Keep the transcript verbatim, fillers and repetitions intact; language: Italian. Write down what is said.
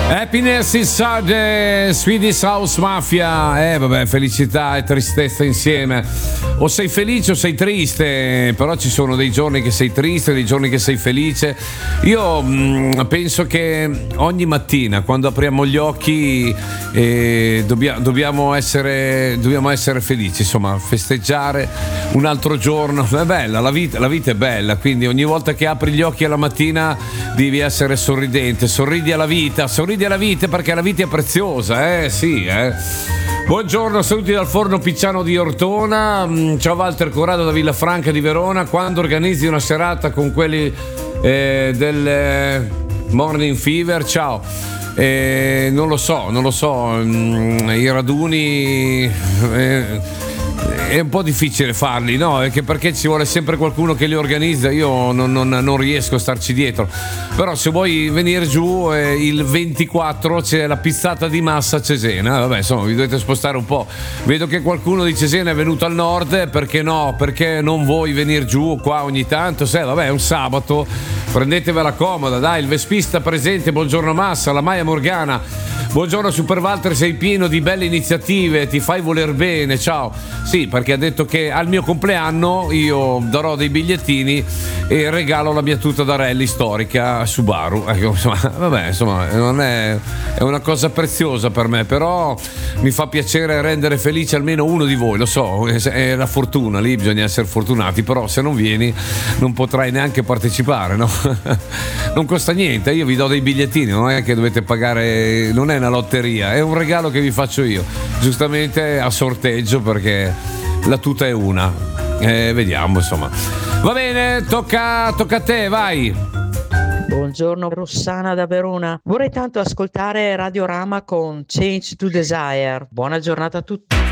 Happiness inside Swedish House Mafia. Eh vabbè, felicità e tristezza insieme. O sei felice o sei triste, però ci sono dei giorni che sei triste, dei giorni che sei felice. Io mh, penso che ogni mattina quando apriamo gli occhi eh, dobbia, dobbiamo essere dobbiamo essere felici, insomma, festeggiare un altro giorno. È bella, la vita, la vita è bella, quindi ogni volta che apri gli occhi alla mattina devi essere sorridente, sorridi alla vita, sorridi alla vita perché la vita è preziosa, eh sì, eh. Buongiorno, saluti dal forno Picciano di Ortona. Ciao Walter Corrado da Villafranca di Verona. Quando organizzi una serata con quelli eh, del eh, Morning Fever? Ciao. Eh, non lo so, non lo so. I raduni eh, è un po' difficile farli, no? Perché, perché ci vuole sempre qualcuno che li organizza. Io non, non, non riesco a starci dietro. Però se vuoi venire giù eh, il ventiquattro c'è la pizzata di massa a Cesena. Vabbè, insomma, vi dovete spostare un po'. Vedo che qualcuno di Cesena è venuto al nord. Perché no? Perché non vuoi venire giù qua ogni tanto? Se, vabbè, è un sabato, prendetevela comoda, dai. Il Vespista presente, buongiorno Massa, la Maia Morgana. Buongiorno Super Walter, sei pieno di belle iniziative, ti fai voler bene, ciao. Sì, perché ha detto che al mio compleanno io darò dei bigliettini e regalo la mia tuta da rally storica Subaru. Ecco, insomma, vabbè, insomma, non è, è una cosa preziosa per me, però mi fa piacere rendere felice almeno uno di voi, lo so, è la fortuna, lì bisogna essere fortunati, però se non vieni non potrai neanche partecipare, no? Non costa niente, io vi do dei bigliettini, non è che dovete pagare, non è una lotteria, è un regalo che vi faccio io, giustamente a sorteggio perché la tuta è una, eh, vediamo, insomma. Va bene, tocca, tocca a te, vai. Buongiorno Rossana da Verona, vorrei tanto ascoltare Radiorama con Change to Desire. Buona giornata a tutti.